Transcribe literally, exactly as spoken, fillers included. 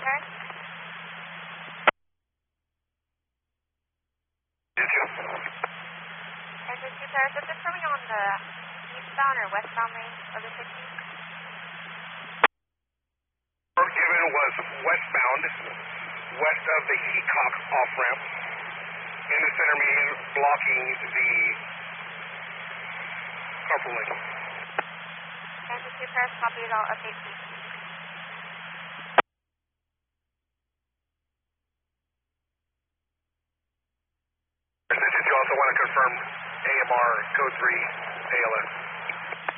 Paris? Did you? Kansas City Paris, is this coming on the eastbound or westbound lane of the sixteen? Given was westbound, west of the Heacock off-ramp, in the center median, blocking the carpool lane. Kansas City Paris, copy it all, update please. Did you also want to confirm A M R code three A L S?